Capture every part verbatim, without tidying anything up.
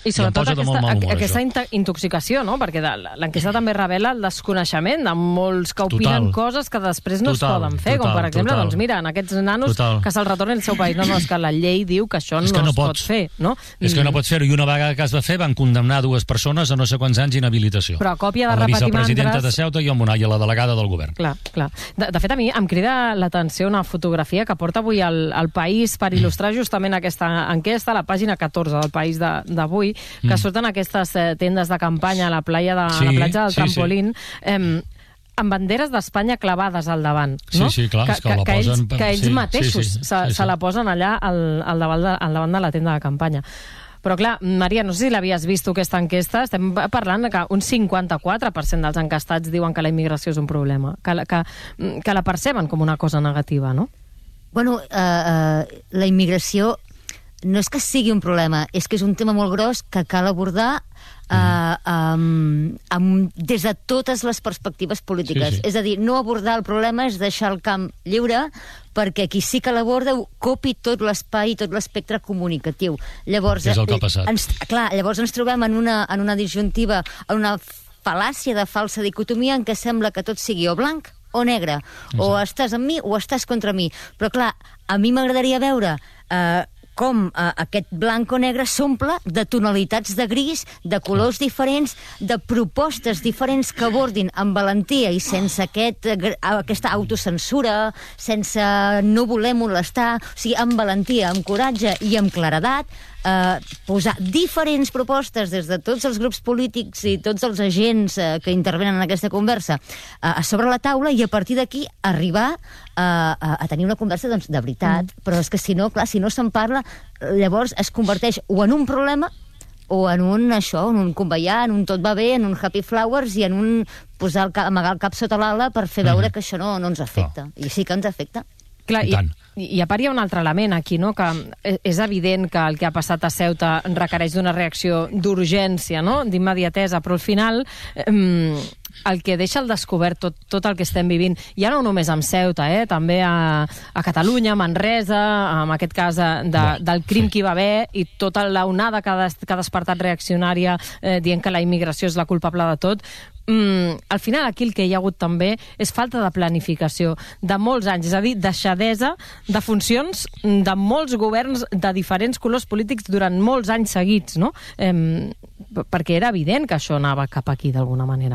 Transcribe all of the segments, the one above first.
I sobretot I aquesta, humor, aquesta intoxicació, no? Perquè l'enquesta també revela el desconeixement de molts que opinen total. Coses que després no total, es poden fer, total, com per exemple, total. Doncs mira, en aquests nanos total. Que se'ls retorni al seu país. No, no, és que la llei diu que això no, que no es pots. Pot fer, no? És que no pots fer-ho, i una vegada que es va fer van condemnar dues persones a no sé quants anys d'inhabilitació. Però a còpia de repetir mantras... A la vicepresidenta de Ceuta i a la delegada del govern. Clar, clar. De, de fet, a mi em crida l'atenció una fotografia que porta avui al, al País per il·lustrar justament aquesta enquesta, la pàgina catorze del País d'avui, que mm. surten aquestes eh, tendes de campanya a la playa de sí, la platja del sí, Trampolín, sí. eh, amb banderes d'Espanya clavades al davant, no? Sí, sí, clar, que, és que, que la que posen... Ells, que ells sí, mateixos sí, sí, se, sí, sí. se la posen allà al, al, davant de, al davant de la tenda de campanya. Però clar, Maria, no sé si l'havies vist tu, aquesta enquesta, estem parlant que un cinquanta-quatre per cent dels encastats diuen que la immigració és un problema, que, que, que la perceben com una cosa negativa, no? Bueno, uh, uh, la immigració no és que sigui un problema, és que és un tema molt gros que cal abordar uh, um, um, des de totes les perspectives polítiques. Sí, sí. És a dir, no abordar el problema és deixar el camp lliure perquè qui sí que l'aborda copi tot l'espai i tot l'espectre comunicatiu. Llavors, és el que ha passat. Ens, clar, llavors ens trobem en una, en una disjuntiva, en una fal·làcia de falsa dicotomia en què sembla que tot sigui o blanc o negre, o estàs amb mi o estàs contra mi. Però clar, a mi m'agradaria veure eh, com eh, aquest blanc o negre s'omple de tonalitats de gris, de colors diferents, de propostes diferents que abordin amb valentia i sense aquest, aquesta autocensura, sense no voler molestar, o sigui, amb valentia, amb coratge i amb claredat, eh, posar diferents propostes des de tots els grups polítics i tots els agents eh, que intervenen en aquesta conversa eh, a sobre la taula, i a partir d'aquí arribar eh, a, a tenir una conversa doncs, de veritat, mm. però és que si no, clar, si no se'n parla, llavors es converteix o en un problema o en un això, en un conveiar, en un tot va bé, en un happy flowers i en un posar el cap, amagar el cap sota l'ala per fer veure mm-hmm. que això no, no ens afecta. Oh. I sí que ens afecta. Clar, i, i, i a part hi ha un altre element aquí, no? Que és evident que el que ha passat a Ceuta requereix d'una reacció d'urgència, no? D'immediatesa, però al final eh, el que deixa al descobert tot, tot el que estem vivint, ja no només amb Ceuta, eh? També a, a Catalunya, a Manresa, en aquest cas de, de, del crim sí. que hi va haver, i tota la onada que ha, des, que ha despertat reaccionària eh, dient que la immigració és la culpable de tot. Mm, al final aquí el que hi ha hagut també és falta de planificació de molts anys, és a dir, deixadesa de funcions de molts governs de diferents colors polítics durant molts anys seguits, no? Eh, perquè era evident que això anava cap aquí d'alguna manera.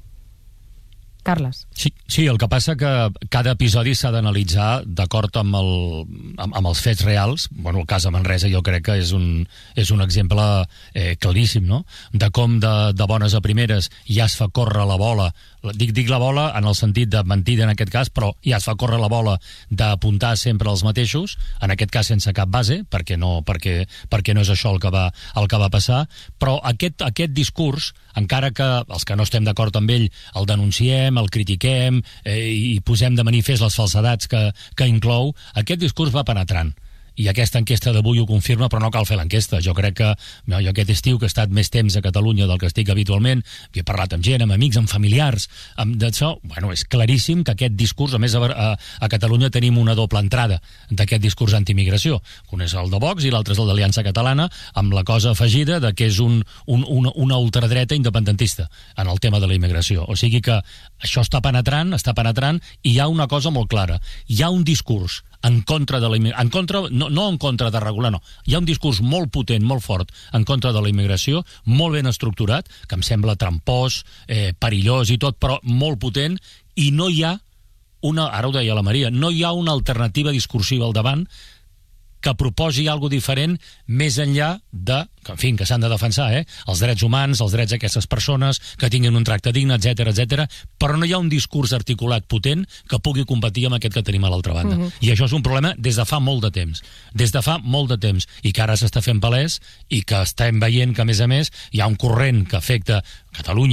Carles. Sí, sí, el que passa que cada episodi s'ha d'analitzar d'acord amb, el, amb, amb els fets reals. Bueno, el cas de Manresa jo crec que és un, és un exemple eh, claríssim, no? De com de, de bones a primeres ja es fa córrer la bola. Dic, dic la bola en el sentit de mentida en aquest cas, però ja es fa córrer la bola d'apuntar sempre als mateixos, en aquest cas sense cap base, perquè no, perquè, perquè no és això el que va, el que va passar, però aquest, aquest discurs, encara que els que no estem d'acord amb ell el denunciem, el critiquem eh, i posem de manifest les falsedats que, que inclou, aquest discurs va penetrant. I aquesta enquesta d'avui ho confirma, però no cal fer l'enquesta. Jo crec que jo aquest estiu, que he estat més temps a Catalunya del que estic habitualment, he parlat amb gent, amb amics, amb familiars, amb d'això, bueno, és claríssim que aquest discurs, a més a, a, a Catalunya tenim una doble entrada d'aquest discurs antiimigració. Un és el de Vox i l'altre és el d'Aliança Catalana, amb la cosa afegida de que és un, un, una, una ultradreta independentista en el tema de la immigració. O sigui que això està penetrant, està penetrant, i hi ha una cosa molt clara. Hi ha un discurs en contra de la immigració, en contra, no, no en contra de regular, no. Hi ha un discurs molt potent, molt fort, en contra de la immigració, molt ben estructurat, que em sembla trampós, eh, perillós i tot, però molt potent, i no hi ha una, ara ho deia la Maria, no hi ha una alternativa discursiva al davant que proposi alguna cosa diferent més enllà de, que, en fi, que s'han de defensar, eh? Els drets humans, els drets d'aquestes persones, que tinguin un tracte digne, etcètera, etcètera, però no hi ha un discurs articulat potent que pugui competir amb aquest que tenim a l'altra banda. Uh-huh. I això és un problema des de fa molt de temps. Des de fa molt de temps. I que ara s'està fent palès i que estem veient que, a més a més, hi ha un corrent que afecta Catalunya,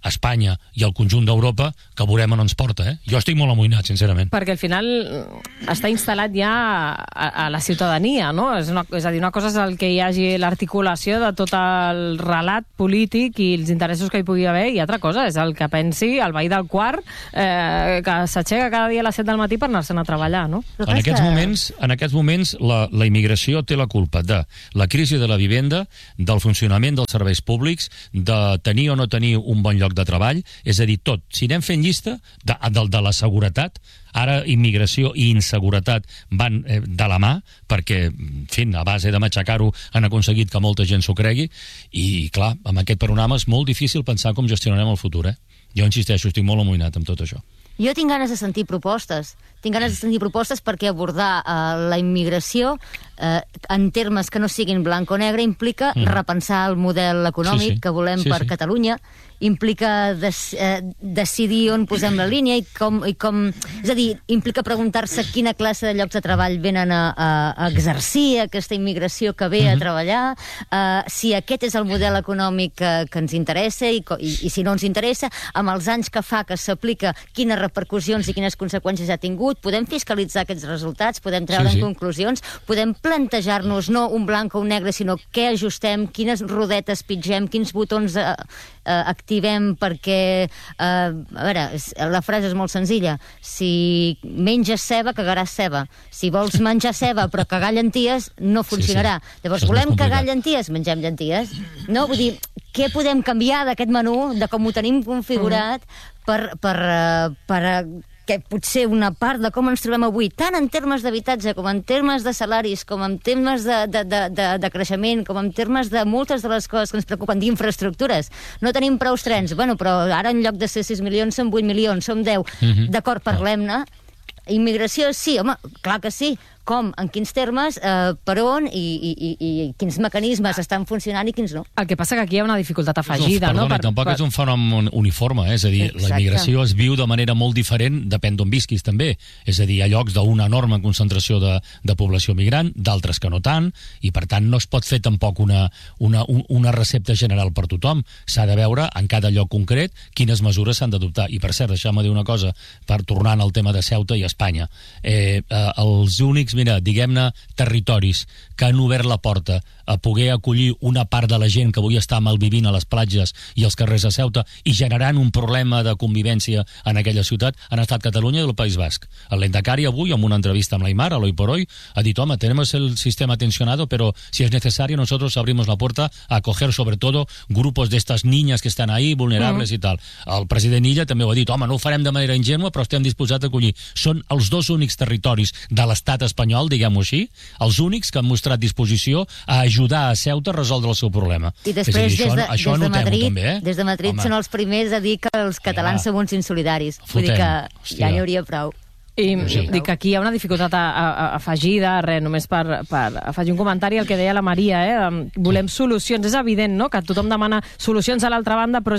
Espanya i el conjunt d'Europa, que veurem on ens porta, eh? Jo estic molt amoïnat, sincerament. Perquè al final està instal·lat ja a, a la ciutadania, no? És, una, és a dir, una cosa és el que hi hagi l'articulació de tot el relat polític i els interessos que hi pugui haver, i altra cosa és el que pensi el veí del quart, eh, que s'aixeca cada dia a les set del matí per anar-se'n a treballar, no? En aquests moments, en aquests moments la, la immigració té la culpa de la crisi de la vivenda, del funcionament dels serveis públics, de tenir o no tenir un bon lloc de treball, és a dir, tot. Si anem fent llista de, de, de la seguretat, ara immigració i inseguretat van eh, de la mà, perquè, en fi, a base de matxacar-ho han aconseguit que molta gent s'ho cregui, i clar, amb aquest panorama és molt difícil pensar com gestionarem el futur, eh? Jo insisteixo, estic molt amoïnat amb tot això. Jo tinc ganes de sentir propostes. Tinc ganes de sentir propostes perquè abordar uh, la immigració uh, en termes que no siguin blanc o negre implica mm. repensar el model econòmic sí, sí. que volem sí, per sí. Catalunya, implica des, uh, decidir on posem la línia i com, i com... És a dir, implica preguntar-se quina classe de llocs de treball venen a, a, a exercir aquesta immigració que ve mm-hmm. a treballar, uh, si aquest és el model econòmic que, que ens interessa i, i, i si no ens interessa, amb els anys que fa que s'aplica, quines repercussions i quines conseqüències ha tingut, podem fiscalitzar aquests resultats, podem treure sí, sí. conclusions, podem plantejar-nos no un blanc o un negre, sinó què ajustem, quines rodetes pitgem, quins botons eh, eh, activem perquè... Eh, a veure, la frase és molt senzilla. Si menges ceba, cagaràs ceba. Si vols menjar ceba però cagar llenties, no funcionarà. Sí, sí. Llavors, volem cagar llenties? Mengem llenties. No? Vull dir, què podem canviar d'aquest menú, de com ho tenim configurat, per, per, per que potser una part de com ens trobem avui, tant en termes d'habitatge, com en termes de salaris, com en termes de, de, de, de, de creixement, com en termes de moltes de les coses que ens preocupen, d'infraestructures. No tenim prou trens, bueno, però ara en lloc de ser sis milions són vuit milions, som deu. Mm-hmm. D'acord, parlem-ne. Immigració, sí, home, clar que sí. Com, en quins termes, eh, per on i, i, i, i quins mecanismes estan funcionant i quins no. El que passa que aquí hi ha una dificultat afegida, no? Perdona, no? Tampoc per... és un fenomen uniforme, eh? És a dir, exacte. La immigració es viu de manera molt diferent, depèn d'on visquis també. És a dir, hi ha llocs d'una enorme concentració de, de població migrant, d'altres que no tant, i per tant no es pot fer tampoc una, una, una recepta general per tothom. S'ha de veure en cada lloc concret quines mesures s'han d'adoptar. I per cert, deixeu-me dir una cosa, per tornant al tema de Ceuta i Espanya. Eh, eh, els únics mira, diguem-ne, territoris que han obert la porta a poder acollir una part de la gent que avui està malvivint a les platges i als carrers de Ceuta i generant un problema de convivència en aquella ciutat, han estat Catalunya i el País Basc. El Lehendakari avui, en una entrevista amb l'Aimar, a l'Hoy por Hoy, ha dit, home, tenemos el sistema tensionado, pero si es necesario nosotros abrimos la puerta a acoger sobre todo grupos de estas niñas que estan ahí, vulnerables mm. i tal. El president Illa també ho ha dit, home, no ho farem de manera ingènua, però estem disposats a acollir. Són els dos únics territoris de l'estat espanyol, diguem-ho així, els únics que han mostrat disposició a ajudar a Ceuta a resoldre el seu problema. I després, dir, des de, això, des de Madrid, també, eh? des de Madrid Home. Són els primers a dir que els catalans ja. som uns insolidaris. Fotem. Vull dir que Hòstia. ja n'hi hauria prou. I sí. dic que aquí hi ha una dificultat a, a, afegida, res, només per, per afegir un comentari al que deia la Maria, eh? Volem solucions, és evident, no?, que tothom demana solucions a l'altra banda, però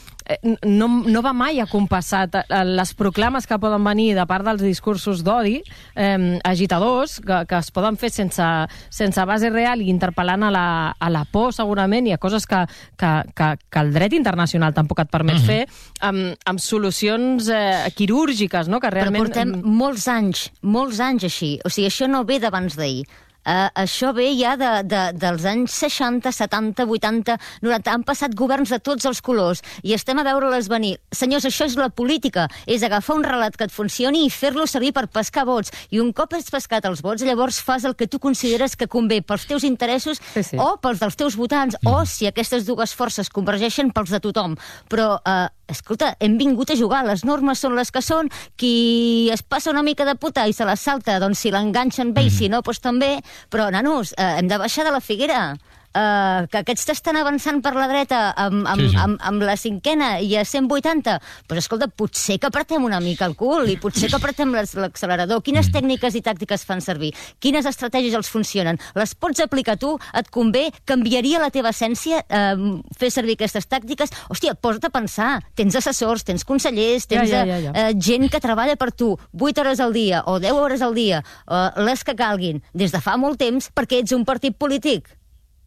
no, no va mai acompassat. Les proclames que poden venir de part dels discursos d'odi, eh, agitadors, que, que es poden fer sense, sense base real i interpel·lant a la, a la por, segurament, i a coses que, que, que, que el dret internacional tampoc et permet uh-huh. fer, amb, amb solucions eh, quirúrgiques, no?, que realment... Però portem molts anys, molts anys així. O sigui, això no ve d'abans d'ahir. Uh, això ve ja de, de, dels anys seixanta, setanta, vuitanta, noranta. Han passat governs de tots els colors i estem a veure-les venir. Senyors, això és la política. És agafar un relat que et funcioni i fer-lo servir per pescar vots. I un cop has pescat els vots, llavors fas el que tu consideres que convé pels teus interessos sí, sí. o pels dels teus votants, mm. o, si aquestes dues forces convergeixen, pels de tothom. Però... Uh, escolta, hem vingut a jugar, les normes són les que són, qui es passa una mica de puta i se la salta, doncs si l'enganxen bé i si no, doncs també, però nanos, eh, hem de baixar de la figuera. Uh, que aquests estan avançant per la dreta amb, amb, sí, sí. amb, amb la cinquena i a cent vuitanta, doncs escolta, potser que apretem una mica el cul i potser que apretem l'accelerador. Quines tècniques i tàctiques fan servir? Quines estratègies els funcionen? Les pots aplicar tu? Et convé? Canviaria la teva essència uh, fer servir aquestes tàctiques? Hòstia, posa't a pensar. Tens assessors, tens consellers, tens ja, ja, ja, ja. Uh, gent que treballa per tu vuit hores al dia o deu hores al dia, uh, les que calguin, des de fa molt temps, perquè ets un partit polític.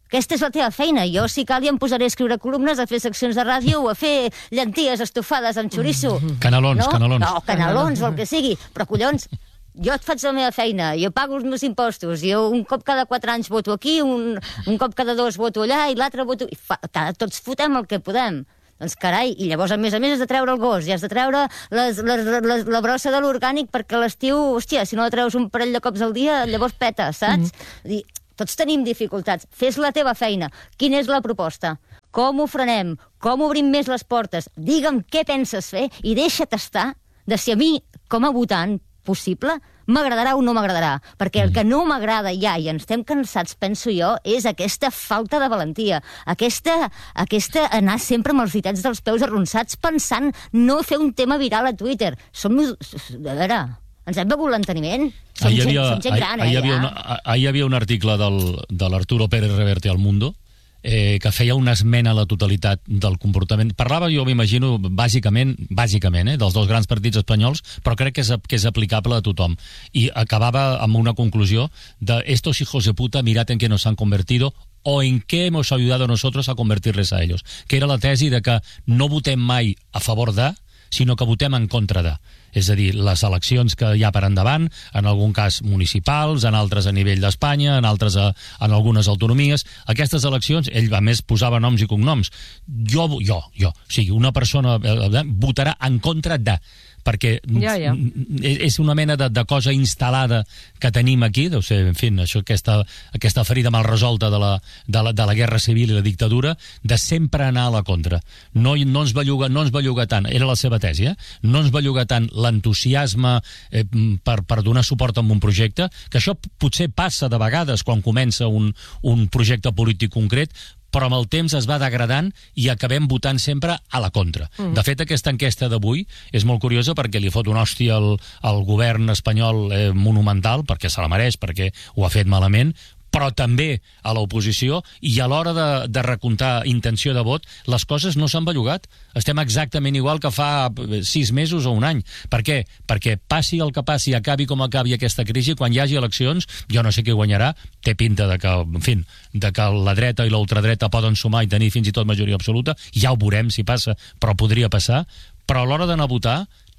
Aquesta és la teva feina. Jo, si cal, ja em posaré a escriure columnes, a fer seccions de ràdio, a fer llenties estofades amb xoriço. Canelons, no? canelons. No, canelons o el que sigui. Però, collons, jo et faig la meva feina, jo pago els meus impostos, jo un cop cada quatre anys voto aquí, un, un cop cada dos voto allà i l'altre voto... I fa, cada, tots fotem el que podem. Doncs carai, i llavors a més a més has de treure el gos, i has de treure les, les, les, la brossa de l'orgànic perquè a l'estiu, hòstia, si no la treus un parell de cops al dia, llavors peta, saps? Mm. I tots tenim dificultats. Fes la teva feina. Quina és la proposta? Com ho frenem? Com obrim més les portes? Digue'm què penses fer i deixa't estar de si a mi, com a votant possible, m'agradarà o no m'agradarà. Perquè el que no m'agrada ja, i ens estem cansats, penso jo, és aquesta falta de valentia. Aquesta, aquesta anar sempre amb els ditets dels peus arronsats pensant no fer un tema viral a Twitter. Som... De veure... Ens hem begut l'enteniment? Som, ahir gent, havia, som gent gran, ahir, eh, ahir, havia ja. una, ahir hi havia un article del, de l'Arturo Pérez Reverte al Mundo eh, que feia una esmena a la totalitat del comportament. Parlava, jo m'imagino, bàsicament, bàsicament eh, dels dos grans partits espanyols, però crec que és, que és aplicable a tothom. I acabava amb una conclusió de estos hijos de puta, mirad en què nos han convertido o en què hemos ayudado nosotros a convertirles a ellos. Que era la tesi de que no votem mai a favor de, sinó que votem en contra de. És a dir, les eleccions que hi ha per endavant, en algun cas municipals, en altres a nivell d'Espanya, en altres a, en algunes autonomies. Aquestes eleccions, ell a més posava noms i cognoms. Jo, jo, jo, o sigui, una persona eh, votarà en contra de, perquè ja, ja. és una mena de, de cosa instal·lada que tenim aquí, deu ser, en fi, això, aquesta, aquesta ferida mal resolta de la, de, la, de la guerra civil i la dictadura, de sempre anar a la contra. No, no, ens belluga, no ens belluga tant, era la seva tesi, eh? No ens belluga tant l'entusiasme eh, per, per donar suport a un projecte, que això potser passa de vegades quan comença un, un projecte polític concret, però amb el temps es va degradant i acabem votant sempre a la contra. Mm. De fet, aquesta enquesta d'avui és molt curiosa perquè li fot una hòstia al, al govern espanyol eh, monumental, perquè se la mereix, perquè ho ha fet malament, però també a l'oposició, i a l'hora de, de recomptar intenció de vot, les coses no s'han bellugat. Estem exactament igual que fa sis mesos o un any. Per què? Perquè passi el que passi, acabi com acabi aquesta crisi, quan hi hagi eleccions, jo no sé qui guanyarà, té pinta de que, en fi, de que la dreta i l'ultradreta poden sumar i tenir fins i tot majoria absoluta, ja ho veurem si passa, però podria passar, però a l'hora d'anar a votar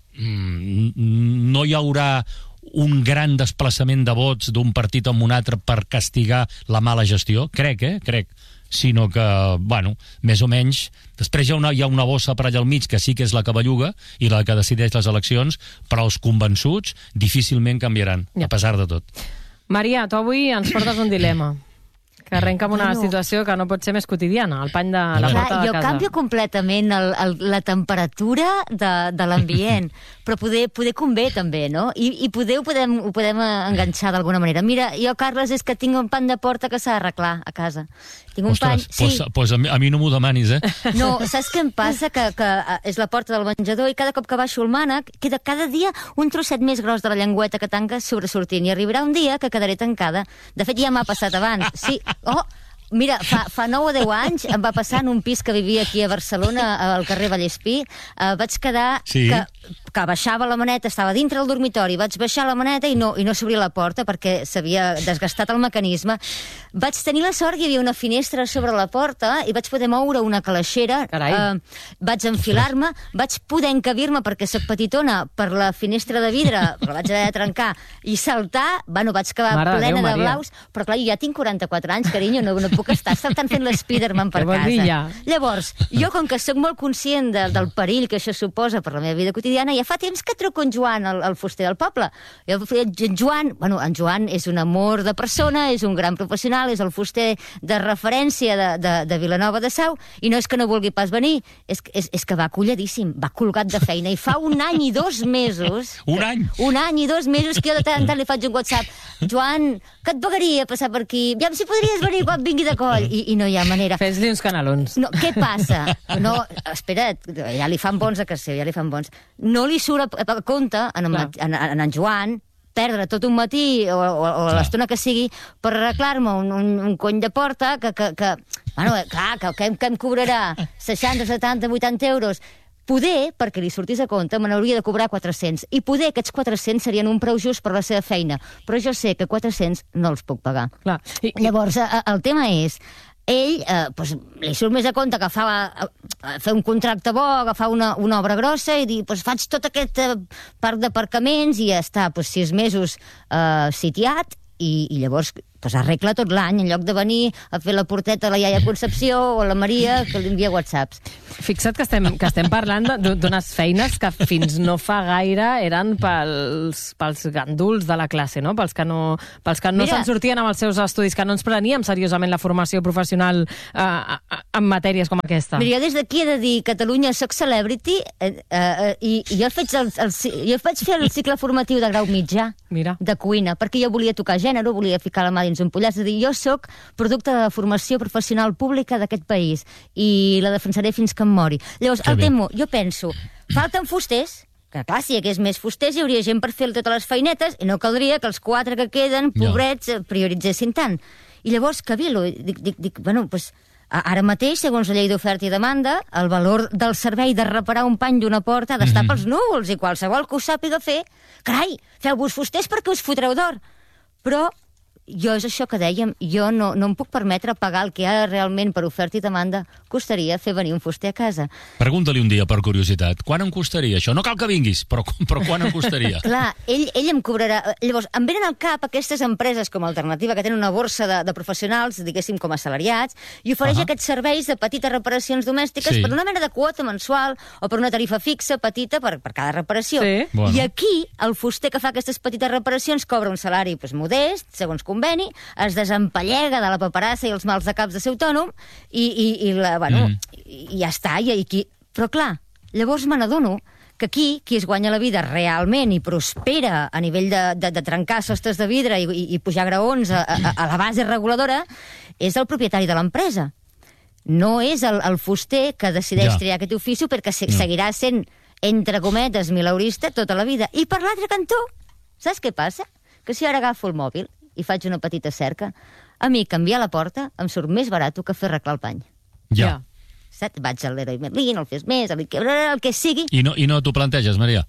mmm, no hi haurà un gran desplaçament de vots d'un partit amb un altre per castigar la mala gestió, crec, eh, crec, sinó que, bueno, més o menys, després hi ha una, hi ha una bossa per allà al mig que sí que és la que belluga i la que decideix les eleccions, però els convençuts difícilment canviaran, ja. A pesar de tot. Maria, tu avui ens portes un dilema. Que arrenca amb una bueno. situació que no pot ser més quotidiana, el pany de la Clar, porta de jo casa. Jo canvio completament el, el, la temperatura de, de l'ambient, però poder, poder convé també, no? I, i poder ho podem, ho podem enganxar d'alguna manera. Mira, jo, Carles, és que tinc un pany de porta que s'ha d'arreglar a casa. Tinc un Ostres, pany... Pues, sí. pues a, mi, a mi no m'ho demanis, eh? No, saps què em passa? Que, que és la porta del menjador i cada cop que baixo el mànec queda cada dia un trosset més gros de la llengüeta que tanca sobresortint i arribarà un dia que quedaré tancada. De fet, ja m'ha passat abans. Sí, oh, mira, fa, fa nou o deu anys em va passar en un pis que vivia aquí a Barcelona, al carrer Vallespí. Uh, vaig quedar sí. que, que baixava la maneta, estava dintre del dormitori, vaig baixar la maneta i no, i no s'obria la porta perquè s'havia desgastat el mecanisme. Vaig tenir la sort que hi havia una finestra sobre la porta i vaig poder moure una calaixera. Uh, vaig enfilar-me, vaig poder encabir-me perquè soc petitona per la finestra de vidre, però vaig haver de trencar i saltar. Bueno, vaig acabar Mare plena Déu, de blaus, però clar, jo ja tinc quaranta-quatre anys, carinyo, no, no puc estar saltant fent l'Spiderman per casa. Ja. Llavors, jo, com que sóc molt conscient de, del perill que això suposa per la meva vida quotidiana, ja fa temps que truco en Joan, el, el fuster del poble. Jo, en Joan, bueno, en Joan és un amor de persona, és un gran professional, és el fuster de referència de, de, de Vilanova de Sau, i no és que no vulgui pas venir, és, és, és que va colladíssim, va colgat de feina, i fa un any i dos mesos... Un any? Un any i dos mesos que jo de tant en tant li faig un WhatsApp. Joan, que et pagaria passar per aquí? Aviam si podries venir quan vingui de coll. I, i no hi ha manera. Fes-li uns canelons. No, què passa? No, espera't, ja li fan bons a casa seu, ja li fan bons. No li surt a, a compte en en, en, en en Joan perdre tot un matí o, o, o l'estona que sigui per arreglar-me un, un, un cony de porta que, que, que bueno, clar, que, que, que em cobrarà seixanta, setanta, vuitanta euros. Poder, perquè li sortís a compte, me n'hauria de cobrar quatre-cents. I poder aquests quatre-cents serien un preu just per la seva feina. Però jo sé que quatre-cents no els puc pagar. Clar. I, Llavors, el tema és... ell eh, doncs, li surt més a compte que fa, eh, fer un contracte bo, agafar una, una obra grossa i dir, doncs faig tot aquest eh, parc d'aparcaments i ja està, doncs, sis mesos eh, sitiat i, i llavors pues arregla tot l'any, en lloc de venir a fer la porteta a la iaia Concepció o a la Maria, que li envia whatsapps. Fixa't que estem, que estem parlant d'unes feines que fins no fa gaire eren pels, pels ganduls de la classe, no? Pels que no, pels que no se'n sortien amb els seus estudis, que no ens preníem seriosament la formació professional eh, en matèries com aquesta. Mira, jo des d'aquí he de dir, Catalunya soc celebrity eh, eh, i, i jo, faig el, el, jo vaig fer el cicle formatiu de grau mitjà Mira. de cuina, perquè jo volia tocar gènere, volia ficar la mà dins un pollat, és a dir, jo sóc producte de formació professional pública d'aquest país i la defensaré fins que em mori. Llavors, que el bé. Temo, jo penso, falten fusters, que clar, si hi hagués més fusters hi hauria gent per fer totes les feinetes i no caldria que els quatre que queden, pobrets, no. prioritzessin tant. I llavors, cavilo, dic, dic, dic bueno, doncs, ara mateix, segons la llei d'oferta i demanda, el valor del servei de reparar un pany d'una porta ha d'estar mm-hmm. pels núvols i qualsevol que ho sàpiga fer, carai, feu-vos fusters perquè us fotreu d'or. Però jo és això que dèiem, jo no, no em puc permetre pagar el que ara realment per oferta i demanda costaria fer venir un fuster a casa. Pregunta-li un dia, per curiositat, quan em costaria això? No cal que vinguis, però, però quan em costaria? Clar, ell, ell em cobrarà... Llavors, em venen al cap aquestes empreses com a alternativa que tenen una borsa de, de professionals, diguéssim, com a assalariats, i ofereix uh -huh. aquests serveis de petites reparacions domèstiques sí. per una mena de quota mensual o per una tarifa fixa petita per, per cada reparació. Sí. Bueno. I aquí, el fuster que fa aquestes petites reparacions cobra un salari pues, modest, segons conveni, es desempallega de la paperassa i els mals de caps de ser autònom i, i, i, la, bueno, mm. i, i ja està. I, i qui... Però clar, llavors me n'adono que aquí qui es guanya la vida realment i prospera a nivell de, de, de trencar sostres de vidre i, i, i pujar graons a, a, a la base reguladora és el propietari de l'empresa. No és el, el fuster que decideix ja. triar aquest ofici perquè se, no. seguirà sent, entre cometes, mileurista tota la vida. I per l'altre cantó, saps què passa? Que si ara agafo el mòbil i faig una petita cerca, a mi canviar la porta em surt més barat que fer arreglar el pany. Ja. Saps? Vaig al Leroy Merlin, al Fes Més, al que, el que sigui... I no, i no t'ho planteges, Maria?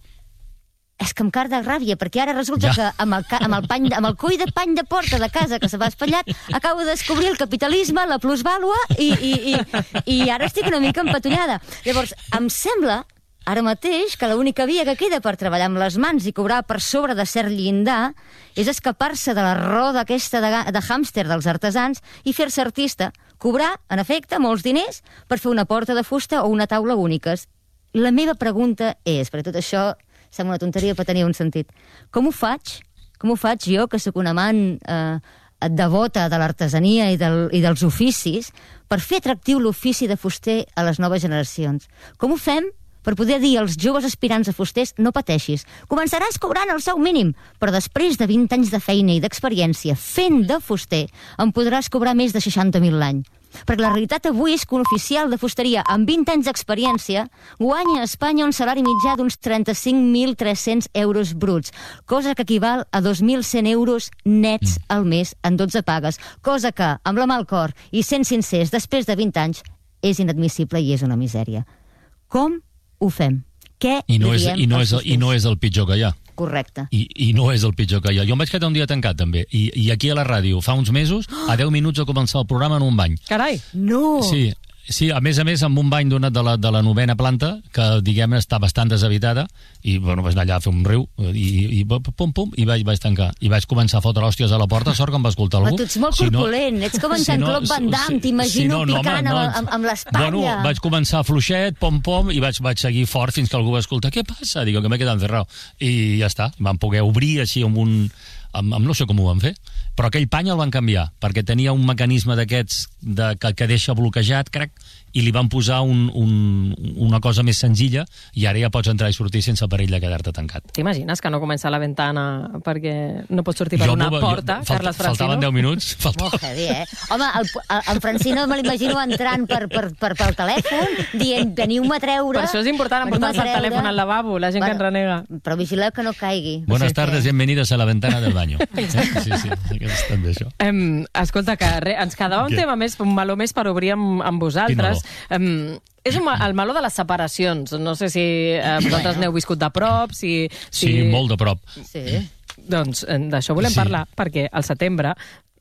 És que em car de ràbia, perquè ara resulta ja. que amb el, amb, el pany, amb el coll de pany de porta de casa que se va espatllat, acabo de descobrir el capitalisme, la plusvàlua, i, i, i, i ara estic una mica empatollada. Llavors, em sembla... Ara mateix que l'única via que queda per treballar amb les mans i cobrar per sobre de cert llindar és escapar-se de la roda aquesta de, de hàmster dels artesans i fer-se artista, cobrar, en efecte, molts diners per fer una porta de fusta o una taula úniques. La meva pregunta és, perquè tot això sembla una tonteria però tenia un sentit, com ho faig? Com ho faig jo, que sóc una amant eh, devota de l'artesania i, del, i dels oficis, per fer atractiu l'ofici de fuster a les noves generacions? Com ho fem per poder dir als joves aspirants a fusters no pateixis, començaràs cobrant el sou mínim, però després de vint anys de feina i d'experiència fent de fuster, en podràs cobrar més de seixanta mil l'any. Perquè la realitat avui és que un oficial de fusteria amb vint anys d'experiència guanya a Espanya un salari mitjà d'uns trenta-cinc mil tres-cents euros bruts, cosa que equival a dos mil cent euros nets al mes en dotze pagues, cosa que, amb la mà al cor i sent sincers, després de vint anys, és inadmissible i és una misèria. Com ho fem? Què I no és, diem i no és, I no és el pitjor que hi ha. Correcte. I, I no és el pitjor que hi ha. Jo em vaig quedar un dia tancat, també. I, i aquí a la ràdio, fa uns mesos, a deu minuts de començar el programa en un bany. Carai! No! Sí, sí, a més a més, amb un bany donat de la, de la novena planta, que, diguem, està bastant deshabitada, i, bueno, vaig anar allà a fer un riu, i, i pum, pum, i vaig, vaig tancar. I vaig començar a fotre hòsties a la porta, sort que em va escoltar algú. Però tu ets molt si corpulent, no, ets com en Jean-Claude Van Damme, si, t'imagino si no, picant no, home, no, amb, amb l'espatlla. Bueno, vaig començar fluixet, pom, pom, i vaig, vaig seguir fort fins que algú va escoltar. Què passa? Digo, que m'he quedat encerrado. I ja està, vam poder obrir així amb un... Amb, amb no sé com ho van fer, però aquell pany el van canviar, perquè tenia un mecanisme d'aquests de, que, que deixa bloquejat, crac, i li van posar un, un, una cosa més senzilla, i ara ja pots entrar i sortir sense perill de quedar-te tancat. T'imagines que no comença la ventana perquè no pots sortir per jo una no, porta, jo, Carles Francino? Faltaven deu minuts. Faltaven... Molt heavy, eh? Home, el, el, en Francino me l'imagino entrant per, per, per, pel telèfon, dient, veniu-me a treure... Per això és important emportar-se el telèfon al lavabo, la gent bueno, que en renega. Però vigileu que no caigui. Buenas tardes, que... bienvenidos a la ventana del baño. Eh? Sí, sí, és també això. Um, escolta, que re, ens quedava un Què? tema més, un meló més per obrir amb, amb vosaltres. Um, és un, el meló de les separacions. No sé si eh, vosaltres n'heu viscut de prop, si... si... Sí, molt de prop. Sí. Doncs d'això volem sí. parlar, perquè al setembre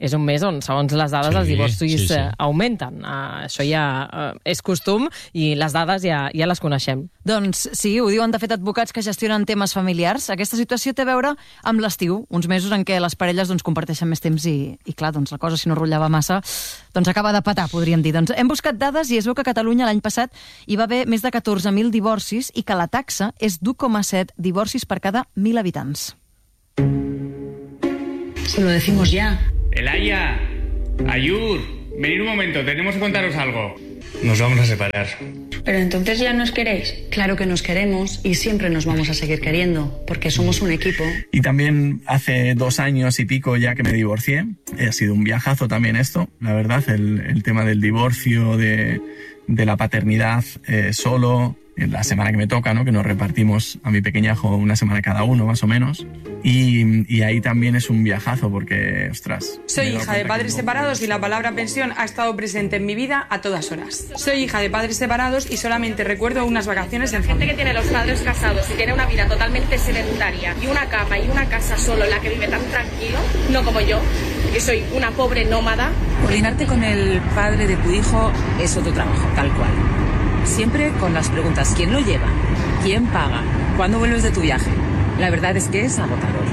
és un mes on, segons les dades, Sí, els divorcis sí, sí. eh, augmenten. Uh, això ja uh, és costum i les dades ja, ja les coneixem. Doncs sí, ho diuen de fet advocats que gestionen temes familiars. Aquesta situació té a veure amb l'estiu, uns mesos en què les parelles doncs, comparteixen més temps i, i clar, doncs, la cosa, si no rotllava massa, doncs acaba de petar, podríem dir. Doncs hem buscat dades i es veu que a Catalunya l'any passat hi va haver més de catorze mil divorcis i que la taxa és d'u coma set divorcis per cada mil habitants. Se lo decimos ya. Elaya, Ayur, venid un momento, tenemos que contaros algo. Nos vamos a separar. Pero entonces ya nos queréis. Claro que nos queremos y siempre nos vamos a seguir queriendo, porque somos un equipo. Y también hace dos años y pico ya que me divorcié. Ha sido un viajazo también esto, la verdad, el, el tema del divorcio, de, de la paternidad eh, solo, en la semana que me toca, ¿no? Que nos repartimos a mi pequeñajo una semana cada uno, más o menos. Y, y ahí también es un viajazo porque, ostras... Soy hija de padres separados y la palabra pensión ha estado presente en mi vida a todas horas. Soy hija de padres separados y solamente recuerdo unas vacaciones en familia. Gente que tiene los padres casados y tiene una vida totalmente sedentaria y una cama y una casa solo en la que vive tan tranquilo, no como yo, que soy una pobre nómada. Coordinarte con el padre de tu hijo es otro trabajo, tal cual. Siempre con las preguntas: ¿quién lo lleva? ¿Quién paga? ¿Cuándo vuelves de tu viaje? La verdad es que es agotador.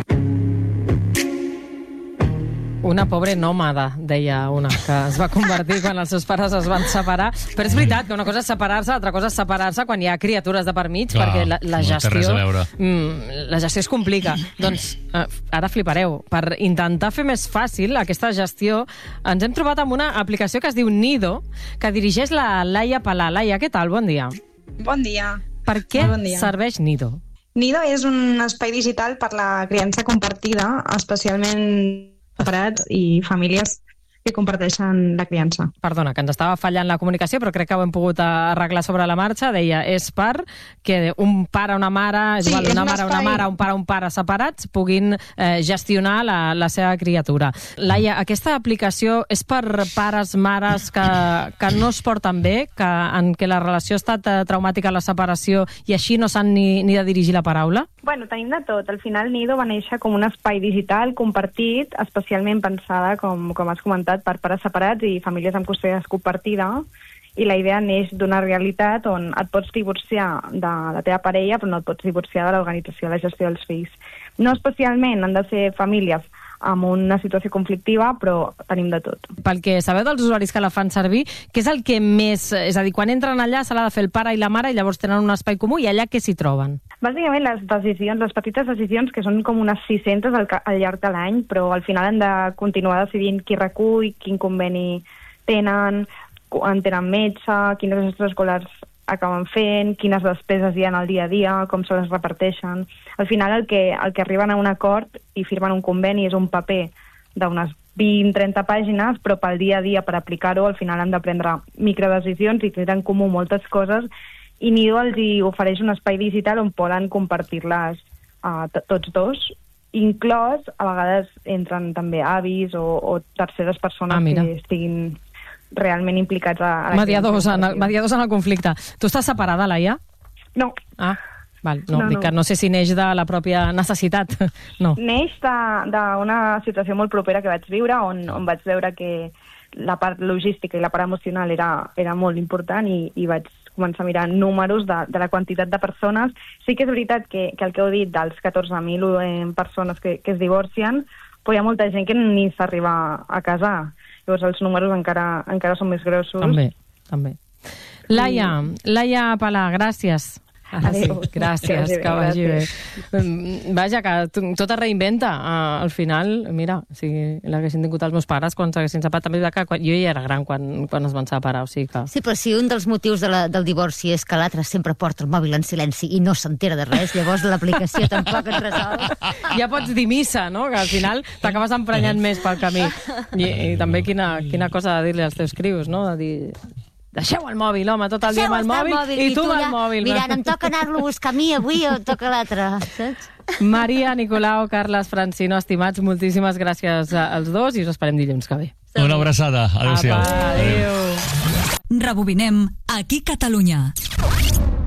Una pobre nòmada, deia una, que es va convertir quan els seus pares es van separar. Però és veritat que una cosa és separar-se, l'altra cosa és separar-se quan hi ha criatures de per mig, Clar, perquè la, la no té gestió... res a veure. Mm, la gestió es complica. Doncs eh, ara flipareu. Per intentar fer més fàcil aquesta gestió, ens hem trobat amb una aplicació que es diu Nido, que dirigeix la Laia Palà. Laia, què tal? Bon dia. Bon dia. Per què bon dia. serveix Nido? Nido és un espai digital per la criança compartida, especialment separats i famílies que comparteixen la criança. Perdona, que ens estava fallant la comunicació, però crec que ho hem pogut arreglar sobre la marxa. Deia, és per que un pare, una mare, és Sí, igual, és una un mare, una espai- mare, un pare, un pare separats, puguin eh, gestionar la, la seva criatura. Laia, aquesta aplicació és per pares, mares que, que no es porten bé, que, en què la relació ha estat eh, traumàtica a la separació i així no s'han ni, ni de dirigir la paraula? Bueno, tenim de tot. Al final Nido va néixer com un espai digital compartit, especialment pensada, com, com has comentat, per pares separats i famílies amb custòdia compartida, i la idea neix d'una realitat on et pots divorciar de la teva parella, però no et pots divorciar de l'organització de la gestió dels fills. No especialment han de ser famílies amb una situació conflictiva, però tenim de tot. Pel que sabeu dels usuaris que la fan servir, què és el que més... És a dir, quan entren allà se l'ha de fer el pare i la mare i llavors tenen un espai comú i allà què s'hi troben? Bàsicament les decisions, les petites decisions, que són com unes sis-centes al, ca- al llarg de l'any, però al final han de continuar decidint qui recull, quin conveni tenen, quan tenen metge, quines extraescolars acaben fent, quines despeses hi ha al dia a dia, com se les reparteixen. Al final el que, el que arriben a un acord i firmen un conveni és un paper d'unes vint a trenta pàgines, però pel dia a dia, per aplicar-ho, al final han de prendre microdecisions i tindre en comú moltes coses, i Nido els hi ofereix un espai digital on poden compartir-les uh, tots dos, inclòs a vegades entren també avis o, o terceres persones Ah, mira. que estiguin realment implicats a, a la Mediadors en, el, criança. mediadors en el conflicte. Tu estàs separada, Laia? No. Ah, val. No, No, dic no. que no sé si neix de la pròpia necessitat. No. Neix de- d'una situació molt propera que vaig viure, on, on vaig veure que la part logística i la part emocional era, era molt important i, i vaig començar a mirar números de, de la quantitat de persones. Sí que és veritat que, que el que heu dit dels catorze mil eh, persones que, que es divorcien, però hi ha molta gent que ni s'arriba a casar. Llavors els números encara, encara són més grossos. També, també. Laia, Laia Palà, gràcies. Ara sí, Adéu. gràcies, que vagi bé. Mm, Vaja, que t- tot es reinventa. Uh, al final, mira, o sigui, l'haguessin tingut els meus pares quan s'haguessin separat. També que quan, jo ja era gran quan, quan es van separar, o sigui que... Sí, però si un dels motius de la, del divorci és que l'altre sempre porta el mòbil en silenci i no s'entera de res, llavors l'aplicació tampoc es resol. Ja pots dir missa, no? Que al final t'acabes emprenyant més pel camí. I, i també quina, quina cosa de dir-li als teus crios, no? De dir... Deixeu el mòbil, home, tot el dia amb el mòbil, mòbil i tu amb el mòbil. Mirant, em toca anar-lo a buscar a mi avui o em toca l'altre, saps? Maria, Nicolau, Carles, Francino, estimats, moltíssimes gràcies als dos i us esperem dilluns que ve. Una abraçada. Adéu-siau. Apa, adéu. Rebobinem aquí Catalunya.